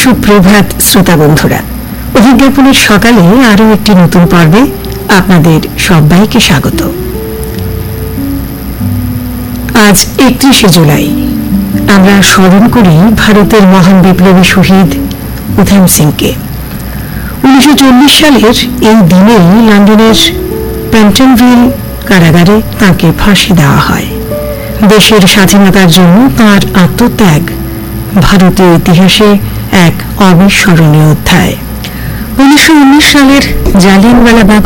সুপ্রভাত শ্রোতা বন্ধুরা, অভিজ্ঞাপনের সকালে আরো একটি নতুন পর্বে আপনাদের সবাইকে স্বাগত। আজ 31শে জুলাই আমরা স্মরণ করি ভারতের মহান বিপ্লবী শহীদ উধম সিংকে। 1940 সালের এই দিনেই লন্ডনের পেন্টনভিল কারাগারে তাঁকে ফাঁসি দেওয়া হয়। দেশের স্বাধীনতার জন্য তাঁর আত্মত্যাগ ভারতীয় ইতিহাসে এক অবিস্মরণীয় অধ্যায়। 1919 সালের জালিয়ানওয়ালাবাগ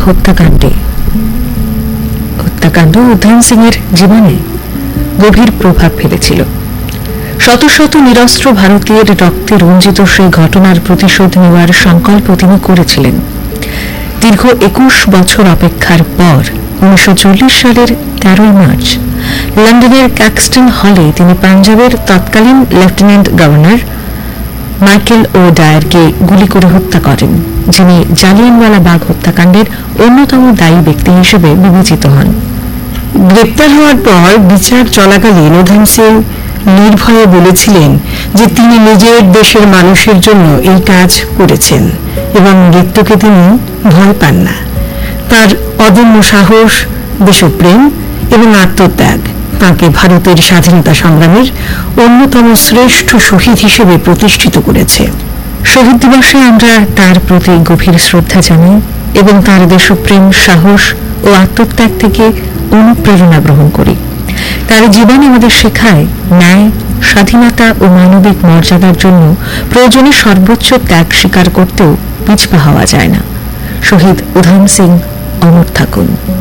হত্যাকাণ্ড উধম সিং এর জীবনে গভীর প্রভাব ফেলেছিল। শত শত নিরস্ত্র ভারতীয়ের রক্তে রঞ্জিত সেই ঘটনার প্রতিশোধ নেওয়ার সংকল্প তিনি করেছিলেন। দীর্ঘ 21 বছর অপেক্ষার পর 1940 সালের 13 মার্চ লন্ডনের ক্যাক্সটন হলে তিনি পাঞ্জাবের তৎকালীন লেফটেন্যান্ট গভর্নর মাইকেল ও ডায়ারকে গুলি করে হত্যা করেন, যিনি জালিয়ানওয়ালাবাগ হত্যাকাণ্ডের অন্যতম দায়ী ব্যক্তি হিসেবে বিবেচিত হন। গ্রেপ্তার হওয়ার পর বিচার চলাকালীন উধম সিং নির্ভয়ে বলেছিলেন যে তিনি নিজের দেশের মানুষের জন্য এই কাজ করেছেন এবং মৃত্যুকে তিনি ভয় পান না। তার অদম্য সাহস, দেশপ্রেম এবং আত্মত্যাগ তাঁকে ভারতের স্বাধীনতা সংগ্রামের অন্যতম শ্রেষ্ঠ শহীদ হিসেবে প্রতিষ্ঠিত করেছে। শহীদ দিবসে আমরা তার প্রতি গভীর শ্রদ্ধা জানাই এবং তার দেশপ্রেম, সাহস ও আত্মত্যাগ থেকে অনুপ্রেরণা গ্রহণ করি। তার জীবন আমাদের শেখায় ন্যায়, স্বাধীনতা ও মানবিক মর্যাদার জন্য প্রয়োজনে সর্বোচ্চ ত্যাগ স্বীকার করতেও পিছপা হওয়া যায় না। শহীদ উধম সিং অমর থাকুন।